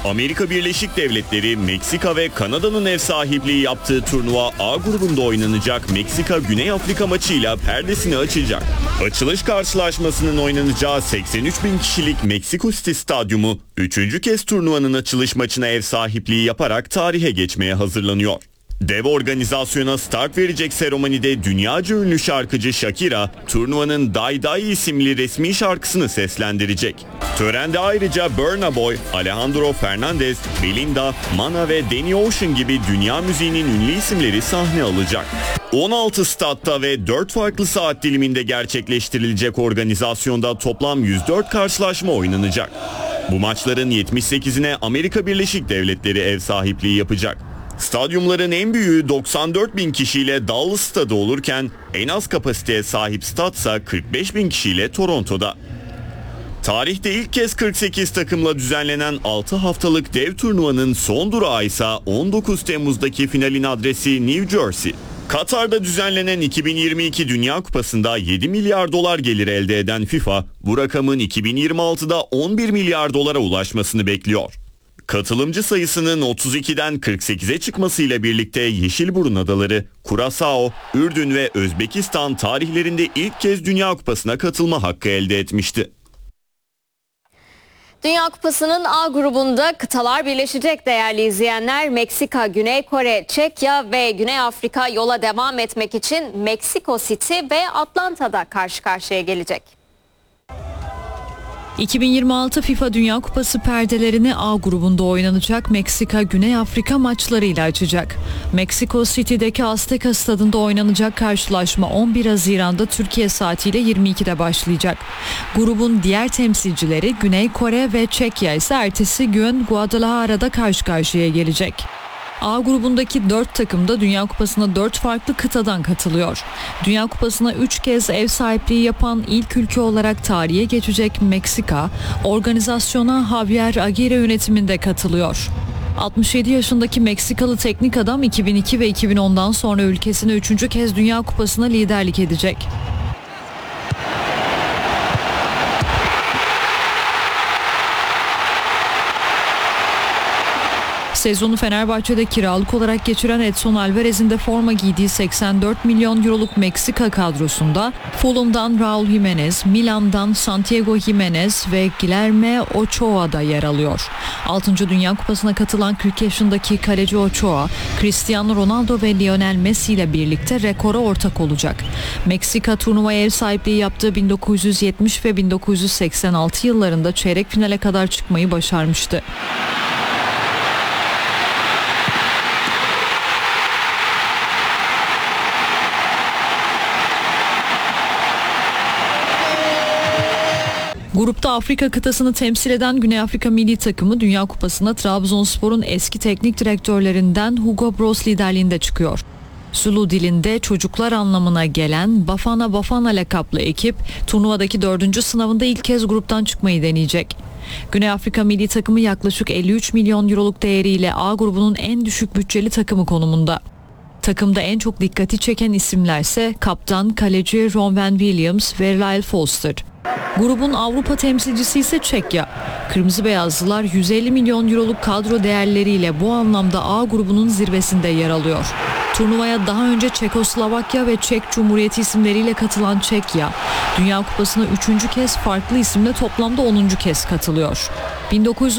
Amerika Birleşik Devletleri, Meksika ve Kanada'nın ev sahipliği yaptığı turnuva A grubunda oynanacak Meksika-Güney Afrika maçıyla perdesini açacak. Açılış karşılaşmasının oynanacağı 83 bin kişilik Meksiko City Stadyumu 3. kez turnuvanın açılış maçına ev sahipliği yaparak tarihe geçmeye hazırlanıyor. Dev organizasyona start verecek seremonide dünyaca ünlü şarkıcı Shakira, turnuvanın Die Die isimli resmi şarkısını seslendirecek. Törende ayrıca Burna Boy, Alejandro Fernandez, Belinda, Mana ve Danny Ocean gibi dünya müziğinin ünlü isimleri sahne alacak. 16 statta ve 4 farklı saat diliminde gerçekleştirilecek organizasyonda toplam 104 karşılaşma oynanacak. Bu maçların 78'ine Amerika Birleşik Devletleri ev sahipliği yapacak. Stadyumların en büyüğü 94 bin kişiyle Dallas stadı olurken en az kapasiteye sahip statsa 45 bin kişiyle Toronto'da. Tarihte ilk kez 48 takımla düzenlenen 6 haftalık dev turnuvanın son durağı ise 19 Temmuz'daki finalin adresi New Jersey. Katar'da düzenlenen 2022 Dünya Kupası'nda 7 milyar dolar gelir elde eden FIFA, bu rakamın 2026'da 11 milyar dolara ulaşmasını bekliyor. Katılımcı sayısının 32'den 48'e çıkmasıyla birlikte Yeşilburun Adaları, Curaçao, Ürdün ve Özbekistan tarihlerinde ilk kez Dünya Kupası'na katılma hakkı elde etmişti. Dünya Kupası'nın A grubunda kıtalar birleşecek değerli izleyenler. Meksika, Güney Kore, Çekya ve Güney Afrika yola devam etmek için Meksiko City ve Atlanta'da karşı karşıya gelecek. 2026 FIFA Dünya Kupası perdelerini A grubunda oynanacak Meksika-Güney Afrika maçlarıyla açacak. Meksiko City'deki Azteca Stadı'nda oynanacak karşılaşma 11 Haziran'da Türkiye saatiyle 22'de başlayacak. Grubun diğer temsilcileri Güney Kore ve Çekya ise ertesi gün Guadalajara'da karşı karşıya gelecek. A grubundaki 4 takım da Dünya Kupası'na 4 farklı kıtadan katılıyor. Dünya Kupası'na 3 kez ev sahipliği yapan ilk ülke olarak tarihe geçecek Meksika, organizasyona Javier Aguirre yönetiminde katılıyor. 67 yaşındaki Meksikalı teknik adam 2002 ve 2010'dan sonra ülkesine 3. kez Dünya Kupası'na liderlik edecek. Sezonu Fenerbahçe'de kiralık olarak geçiren Edson Alvarez'in de forma giydiği 84 milyon euroluk Meksika kadrosunda Fulham'dan Raul Jimenez, Milan'dan Santiago Jimenez ve Guilherme Ochoa da yer alıyor. 6. Dünya Kupası'na katılan 40 yaşındaki kaleci Ochoa, Cristiano Ronaldo ve Lionel Messi ile birlikte rekora ortak olacak. Meksika turnuvaya ev sahipliği yaptığı 1970 ve 1986 yıllarında çeyrek finale kadar çıkmayı başarmıştı. Grupta Afrika kıtasını temsil eden Güney Afrika milli takımı Dünya Kupası'na Trabzonspor'un eski teknik direktörlerinden Hugo Broos liderliğinde çıkıyor. Zulu dilinde çocuklar anlamına gelen Bafana Bafana lakaplı ekip turnuvadaki 4. sınavında ilk kez gruptan çıkmayı deneyecek. Güney Afrika milli takımı yaklaşık 53 milyon euroluk değeriyle A grubunun en düşük bütçeli takımı konumunda. Takımda en çok dikkati çeken isimlerse kaptan, kaleci Ron Van Williams ve Lyle Foster. Grubun Avrupa temsilcisi ise Çekya. Kırmızı Beyazlılar 150 milyon euroluk kadro değerleriyle bu anlamda A grubunun zirvesinde yer alıyor. Turnuvaya daha önce Çekoslovakya ve Çek Cumhuriyeti isimleriyle katılan Çekya, Dünya Kupası'na 3. kez farklı isimle toplamda 10. kez katılıyor.